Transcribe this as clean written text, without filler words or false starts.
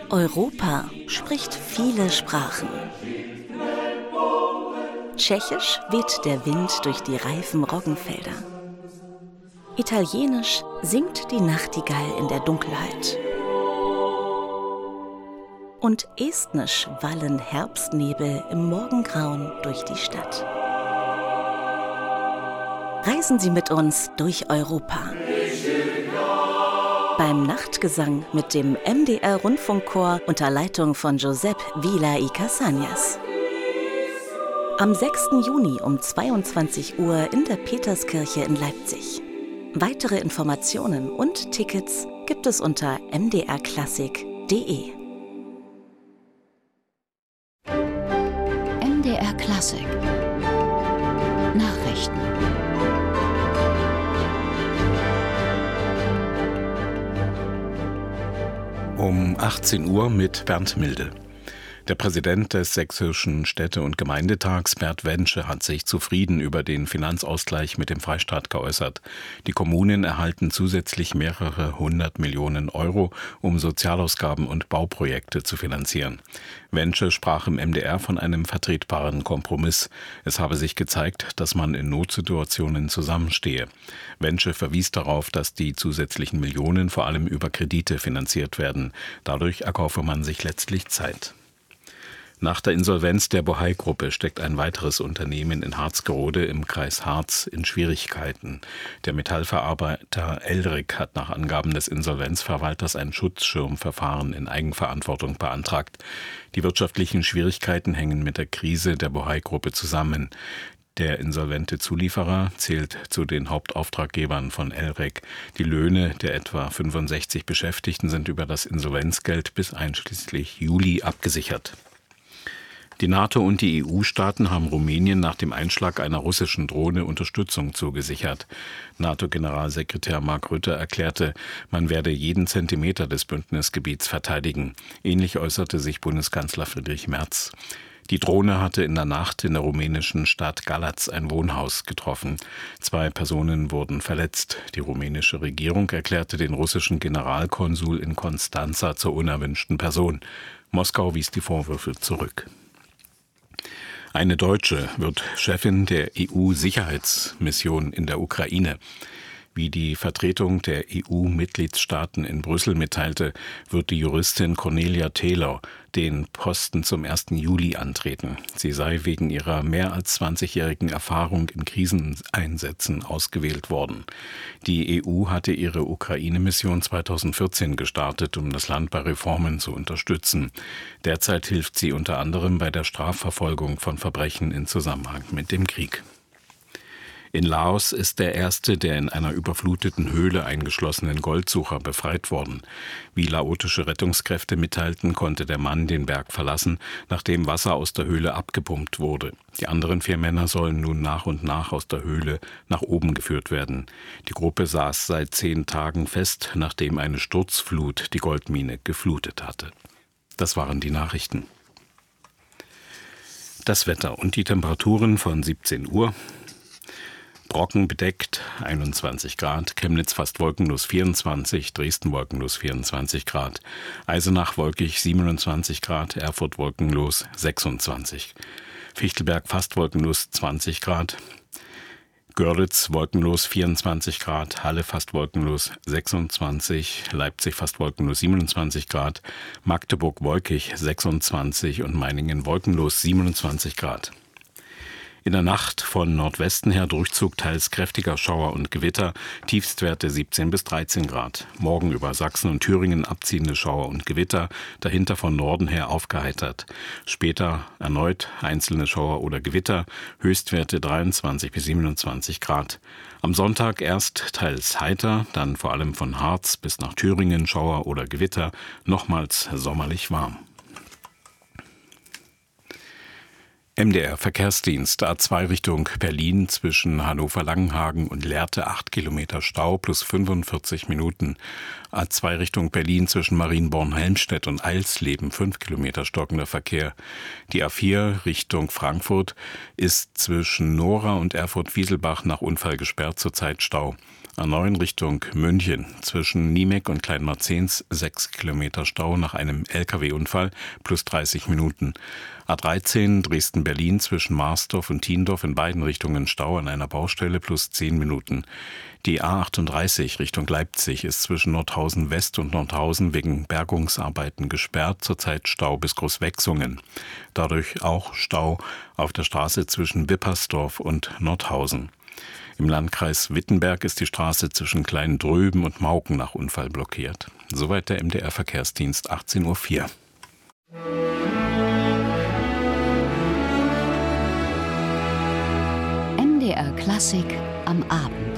Europa spricht viele Sprachen. Tschechisch weht der Wind durch die reifen Roggenfelder. Italienisch singt die Nachtigall in der Dunkelheit. Und estnisch wallen Herbstnebel im Morgengrauen durch die Stadt. Reisen Sie mit uns durch Europa. Beim Nachtgesang mit dem MDR-Rundfunkchor unter Leitung von Josep Vila y Casañas. Am 6. Juni um 22 Uhr in der Peterskirche in Leipzig. Weitere Informationen und Tickets gibt es unter mdrklassik.de. MDR Klassik Nachrichten. Um 18 Uhr mit Bernd Milde. Der Präsident des Sächsischen Städte- und Gemeindetags, Bert Wensche, hat sich zufrieden über den Finanzausgleich mit dem Freistaat geäußert. Die Kommunen erhalten zusätzlich mehrere 100 Millionen Euro, um Sozialausgaben und Bauprojekte zu finanzieren. Wensche sprach im MDR von einem vertretbaren Kompromiss. Es habe sich gezeigt, dass man in Notsituationen zusammenstehe. Wensche verwies darauf, dass die zusätzlichen Millionen vor allem über Kredite finanziert werden. Dadurch erkaufe man sich letztlich Zeit. Nach der Insolvenz der Bohai-Gruppe steckt ein weiteres Unternehmen in Harzgerode im Kreis Harz in Schwierigkeiten. Der Metallverarbeiter Elric hat nach Angaben des Insolvenzverwalters ein Schutzschirmverfahren in Eigenverantwortung beantragt. Die wirtschaftlichen Schwierigkeiten hängen mit der Krise der Bohai-Gruppe zusammen. Der insolvente Zulieferer zählt zu den Hauptauftraggebern von Elric. Die Löhne der etwa 65 Beschäftigten sind über das Insolvenzgeld bis einschließlich Juli abgesichert. Die NATO und die EU-Staaten haben Rumänien nach dem Einschlag einer russischen Drohne Unterstützung zugesichert. NATO-Generalsekretär Mark Rutte erklärte, man werde jeden Zentimeter des Bündnisgebiets verteidigen. Ähnlich äußerte sich Bundeskanzler Friedrich Merz. Die Drohne hatte in der Nacht in der rumänischen Stadt Galați ein Wohnhaus getroffen. 2 Personen wurden verletzt. Die rumänische Regierung erklärte den russischen Generalkonsul in Konstanza zur unerwünschten Person. Moskau wies die Vorwürfe zurück. Eine Deutsche wird Chefin der EU-Sicherheitsmission in der Ukraine. Wie die Vertretung der EU-Mitgliedstaaten in Brüssel mitteilte, wird die Juristin Cornelia Taylor den Posten zum 1. Juli antreten. Sie sei wegen ihrer mehr als 20-jährigen Erfahrung in Kriseneinsätzen ausgewählt worden. Die EU hatte ihre Ukraine-Mission 2014 gestartet, um das Land bei Reformen zu unterstützen. Derzeit hilft sie unter anderem bei der Strafverfolgung von Verbrechen in Zusammenhang mit dem Krieg. In Laos ist der erste der in einer überfluteten Höhle eingeschlossenen Goldsucher befreit worden. Wie laotische Rettungskräfte mitteilten, konnte der Mann den Berg verlassen, nachdem Wasser aus der Höhle abgepumpt wurde. Die anderen 4 Männer sollen nun nach und nach aus der Höhle nach oben geführt werden. Die Gruppe saß seit 10 Tagen fest, nachdem eine Sturzflut die Goldmine geflutet hatte. Das waren die Nachrichten. Das Wetter und die Temperaturen von 17 Uhr. Brocken bedeckt 21 Grad, Chemnitz fast wolkenlos 24, Dresden wolkenlos 24 Grad, Eisenach wolkig 27 Grad, Erfurt wolkenlos 26, Fichtelberg fast wolkenlos 20 Grad, Görlitz wolkenlos 24 Grad, Halle fast wolkenlos 26, Leipzig fast wolkenlos 27 Grad, Magdeburg wolkig 26 und Meiningen wolkenlos 27 Grad. In der Nacht von Nordwesten her Durchzug teils kräftiger Schauer und Gewitter, Tiefstwerte 17 bis 13 Grad. Morgen über Sachsen und Thüringen abziehende Schauer und Gewitter, dahinter von Norden her aufgeheitert. Später erneut einzelne Schauer oder Gewitter, Höchstwerte 23 bis 27 Grad. Am Sonntag erst teils heiter, dann vor allem von Harz bis nach Thüringen Schauer oder Gewitter, nochmals sommerlich warm. MDR Verkehrsdienst A2 Richtung Berlin zwischen Hannover-Langenhagen und Lehrte 8 Kilometer Stau plus 45 Minuten. A2 Richtung Berlin zwischen Marienborn-Helmstedt und Eilsleben 5 Kilometer stockender Verkehr. Die A4 Richtung Frankfurt ist zwischen Nora und Erfurt-Wieselbach nach Unfall gesperrt, zurzeit Stau. A9 Richtung München. Zwischen Niemek und Kleinmarzens 6 Kilometer Stau nach einem Lkw-Unfall plus 30 Minuten. A13 Dresden-Berlin zwischen Marsdorf und Thiendorf in beiden Richtungen Stau an einer Baustelle plus 10 Minuten. Die A38 Richtung Leipzig ist zwischen Nordhausen West und Nordhausen wegen Bergungsarbeiten gesperrt, zurzeit Stau bis Großwechsungen. Dadurch auch Stau auf der Straße zwischen Wippersdorf und Nordhausen. Im Landkreis Wittenberg ist die Straße zwischen Kleindröben und Mauken nach Unfall blockiert. Soweit der MDR-Verkehrsdienst, 18:04 Uhr. MDR Klassik am Abend.